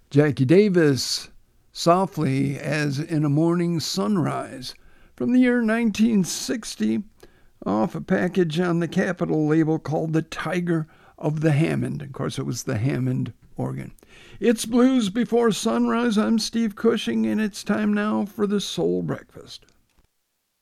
Jackie Davis, Softly as in a Morning Sunrise, from the year 1960, off a package on the Capitol label called The Tiger of the Hammond. Of course, it was the Hammond organ. It's Blues Before Sunrise. I'm Steve Cushing, and it's time now for the Soul Breakfast.